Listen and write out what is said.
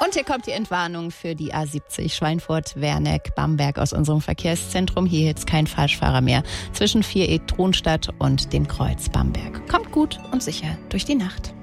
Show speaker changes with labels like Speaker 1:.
Speaker 1: Und hier kommt die Entwarnung für die A70 Schweinfurt-Werneck-Bamberg aus unserem Verkehrszentrum. Hier jetzt kein Falschfahrer mehr zwischen Viereck-Tronstadt und dem Kreuz Bamberg. Kommt gut und sicher durch die Nacht.